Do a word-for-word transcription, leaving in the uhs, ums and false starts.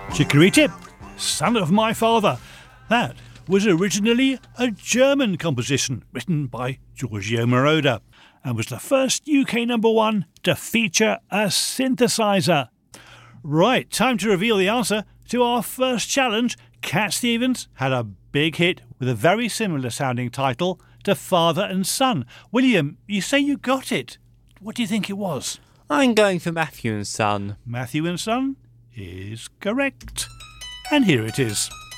Chicory Tip, Son of My Father. That was originally a German composition written by Giorgio Moroder and was the first U K number one to feature a synthesizer. Right, time to reveal the answer to our first challenge. Cat Stevens had a big hit with a very similar sounding title to Father and Son. William, you say you got it. What do you think it was? I'm going for Matthew and Son. Matthew and Son is correct. And here it is.